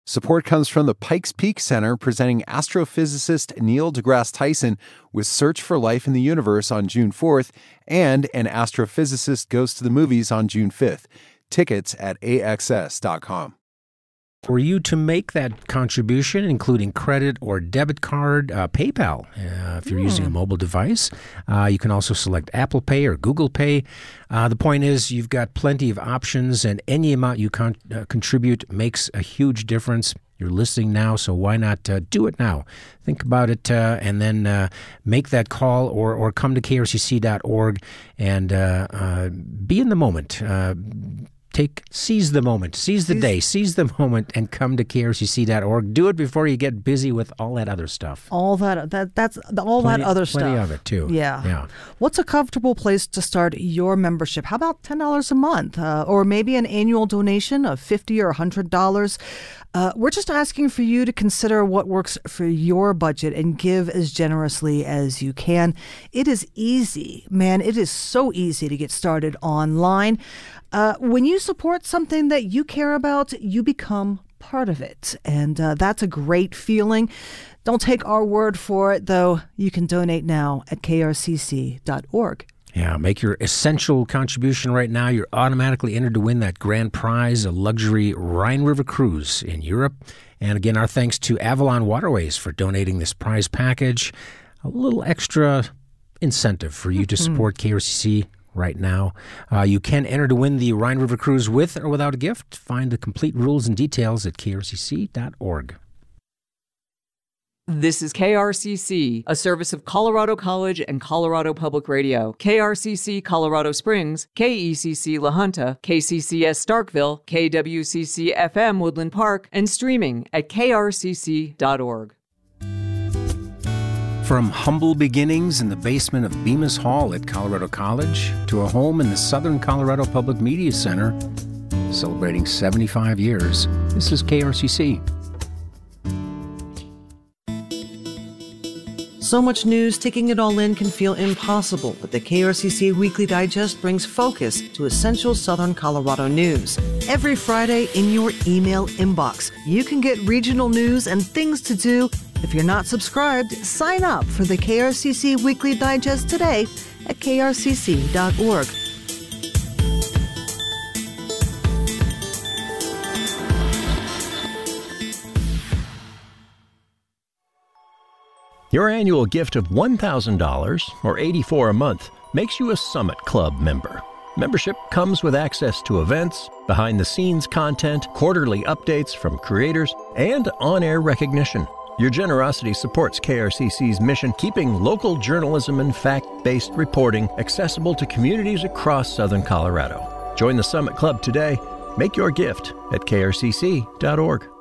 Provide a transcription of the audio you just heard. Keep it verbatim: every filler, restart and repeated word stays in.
Support comes from the Pikes Peak Center, presenting astrophysicist Neil deGrasse Tyson with Search for Life in the Universe on June fourth, and An Astrophysicist Goes to the Movies on June fifth. Tickets at A X S dot com. For you to make that contribution, including credit or debit card, uh, PayPal, uh, if you're mm. using a mobile device. Uh, you can also select Apple Pay or Google Pay. Uh, the point is you've got plenty of options, and any amount you con- uh, contribute makes a huge difference. You're listening now, so why not uh, do it now? Think about it uh, and then uh, make that call, or, or come to K R C C dot org and uh, uh, be in the moment. Uh, Take, seize the moment, seize the day, seize the moment, and come to K R C C dot org. Do it before you get busy with all that other stuff. All that, that that's all plenty, that other plenty stuff. Plenty of it, too. Yeah. yeah. What's a comfortable place to start your membership? How about ten dollars a month? Uh, or maybe an annual donation of fifty dollars or one hundred dollars? Uh, we're just asking for you to consider what works for your budget and give as generously as you can. It is easy, man. It is so easy to get started online. Uh, when you support something that you care about, you become part of it. And uh, that's a great feeling. Don't take our word for it, though. You can donate now at K R C C dot org. Yeah, make your essential contribution right now. You're automatically entered to win that grand prize, a luxury Rhine River cruise in Europe. And again, our thanks to Avalon Waterways for donating this prize package. A little extra incentive for you to support K R C C right now. Uh, you can enter to win the Rhine River cruise with or without a gift. Find the complete rules and details at K R C C dot org. This is K R C C, a service of Colorado College and Colorado Public Radio. K R C C Colorado Springs, K E C C La Junta, K C C S Starkville, K W C C F M Woodland Park, and streaming at K R C C dot org. From humble beginnings in the basement of Bemis Hall at Colorado College to a home in the Southern Colorado Public Media Center, celebrating seventy-five years, this is K R C C. So much news, taking it all in can feel impossible, but the K R C C Weekly Digest brings focus to essential Southern Colorado news. Every Friday in your email inbox, you can get regional news and things to do. If you're not subscribed, sign up for the K R C C Weekly Digest today at K R C C dot org. Your annual gift of one thousand dollars, or eighty-four dollars a month, makes you a Summit Club member. Membership comes with access to events, behind-the-scenes content, quarterly updates from creators, and on-air recognition. Your generosity supports K R C C's mission, keeping local journalism and fact-based reporting accessible to communities across Southern Colorado. Join the Summit Club today. Make your gift at K R C C dot org.